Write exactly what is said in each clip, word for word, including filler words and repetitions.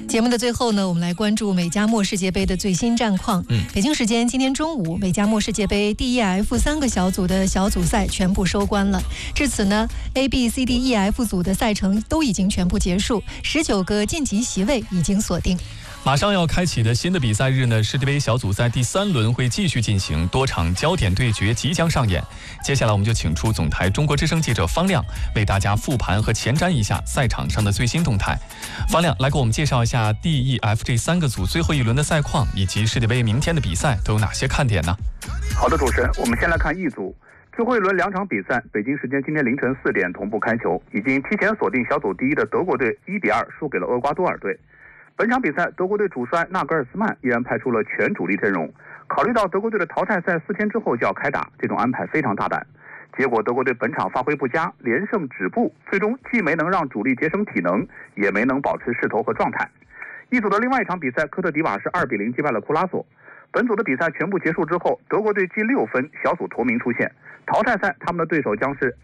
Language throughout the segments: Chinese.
节目的最后呢，我们来关注美加墨世界杯的最新战况。 嗯， 北京时间今天中午，美加墨世界杯 D E F 三个小组的小组赛全部收官了。至此呢 ，A、B、C、D、E、F 组的赛程都已经全部结束，十九个晋级席位已经锁定。 马上要开启的新的比赛日呢，世界杯小组赛第三轮会继续进行，多场焦点对决即将上演。接下来我们就请出总台中国之声记者方亮，为大家复盘和前瞻一下赛场上的最新动态。方亮来给我们介绍一下 D E F 这三个组最后一轮的赛况，以及世界杯明天的比赛都有哪些看点呢？ 好的，主持人，我们先来看 E 组最后一轮两场比赛，北京时间今天凌晨四点同步开球。已经提前锁定小组第一的德国队一比二输给了厄瓜多尔队。本场比赛，德国队主帅纳格尔斯曼依然派出了全主力阵容。考虑到德国队的淘汰赛四天之后就要开打，这种安排非常大胆。结果德国队本场发挥不佳，连胜止步，最终既没能让主力节省体能，也没能保持势头和状态。一组的另外一场比赛，科特迪瓦是二比零击败了库拉索。本组的比赛全部结束之后，德国队积六分，小组头名出现。淘汰赛他们的对手将是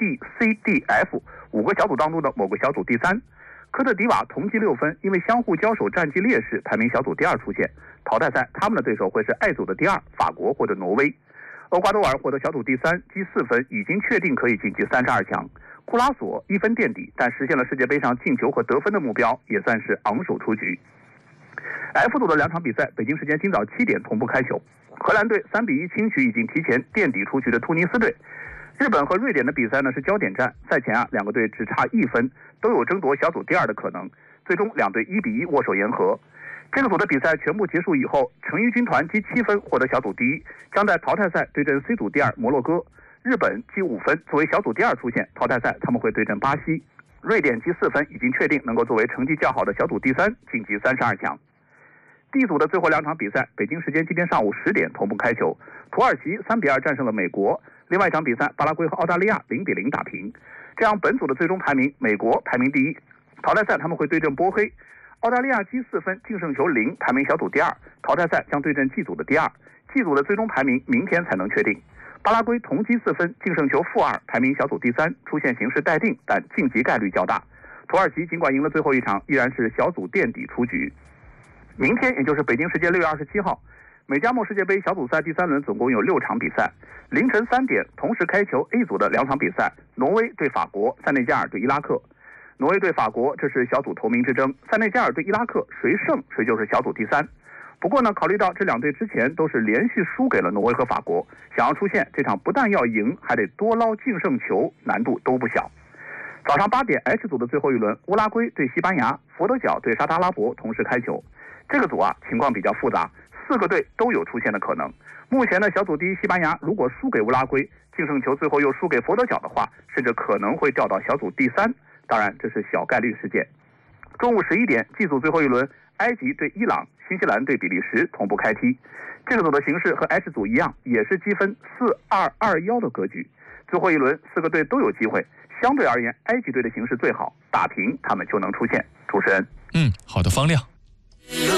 A、B、C、D、F 五个小组当中的某个小组第三。科特迪瓦同积六分，因为相互交手战绩劣势，排名小组第二出现。淘汰赛他们的对手会是 I 组的第二，法国或者挪威。厄瓜多尔获得小组第三，积四分，已经确定可以晋级三十二强。库拉索一分垫底，但实现了世界杯上进球和得分的目标，也算是昂首出局。F 组的两场比赛，北京时间今早七点同步开球。荷兰队三比一轻取已经提前垫底出局的突尼斯队。日本和瑞典的比赛呢是焦点战，赛前啊两个队只差一分，都有争夺小组第二的可能。最终两队一比一握手言和。这个组的比赛全部结束以后，成衣军团积七分获得小组第一，将在淘汰赛对阵 C 组第二摩洛哥。日本积五分作为小组第二出现，淘汰赛他们会对阵巴西。瑞典积四分已经确定能够作为成绩较好的小组第三晋级三十二强。D 组的最后两场比赛，北京时间今天上午十点同步开球。土耳其三比二战胜了美国。另外一场比赛，巴拉圭和澳大利亚零比零打平。这样本组的最终排名，美国排名第一。淘汰赛他们会对阵波黑。澳大利亚积四分，净胜球零，排名小组第二。淘汰赛将对阵 G 组的第二。G 组的最终排名明天才能确定。巴拉圭同积四分，净胜球负二，排名小组第三，出现形势待定，但晋级概率较大。土耳其尽管赢了最后一场，依然是小组垫底出局。明天也就是北京时间六月二十七号，美加墨世界杯小组赛第三轮总共有六场比赛，凌晨三点同时开球。 A 组的两场比赛，挪威对法国，塞内加尔对伊拉克。挪威对法国，这是小组头名之争，塞内加尔对伊拉克，谁胜谁就是小组第三。不过呢，考虑到这两队之前都是连续输给了挪威和法国，想要出线，这场不但要赢，还得多捞净胜球，难度都不小。早上八点 H 组的最后一轮，乌拉圭对西班牙，佛得角对沙特阿拉伯同时开球。这个组啊情况比较复杂，四个队都有出现的可能。目前的小组第一西班牙如果输给乌拉圭，净胜球最后又输给佛得角的话，甚至可能会掉到小组第三，当然这是小概率事件。中午十一点 G 组最后一轮，埃及对伊朗，新西兰对比利时同步开踢。这个组的形势和 H 组一样，也是积分四二二一的格局。最后一轮四个队都有机会，相对而言埃及队的形势最好，打平他们就能出线。主持人， 嗯，好的，方亮。